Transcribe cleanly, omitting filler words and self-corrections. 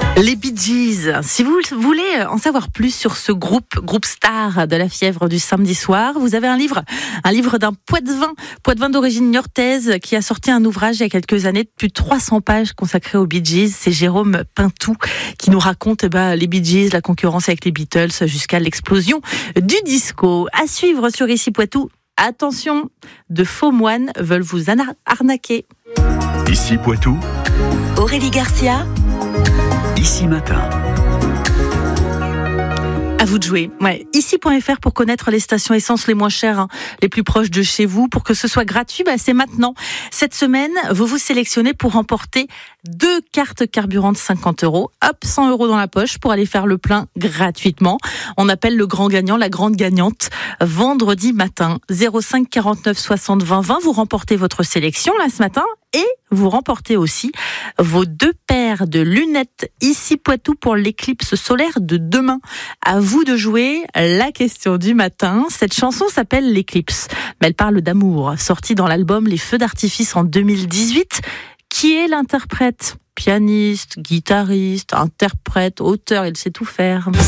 Les Bee Gees. Si vous voulez en savoir plus sur ce groupe star de la fièvre du samedi soir, vous avez un livre d'un Poitevin d'origine niortaise qui a sorti un ouvrage il y a quelques années de plus de 300 pages consacré aux Bee Gees. C'est Jérôme Pintou qui nous raconte les Bee Gees, la concurrence avec les Beatles jusqu'à l'explosion du disco. À suivre sur Ici Poitou. Attention, de faux moines veulent vous arnaquer. Ici Poitou. Aurélie Garcia. Ici Matin. À vous de jouer. Ici.fr pour connaître les stations essence les moins chères, les plus proches de chez vous. Pour que ce soit gratuit, c'est maintenant. Cette semaine, vous sélectionnez pour remporter 2 cartes carburant de 50 €. Hop, 100 € dans la poche pour aller faire le plein gratuitement. On appelle le grand gagnant, la grande gagnante. Vendredi matin, 05 49 60 20 20. Vous remportez votre sélection là ce matin. Et vous remportez aussi vos 2 paires de lunettes Ici Poitou pour l'éclipse solaire de demain. À vous de jouer la question du matin. Cette chanson s'appelle L'éclipse. Mais elle parle d'amour. Sortie dans l'album Les Feux d'artifice en 2018. Qui est l'interprète ? Pianiste, guitariste, interprète, auteur, il sait tout faire.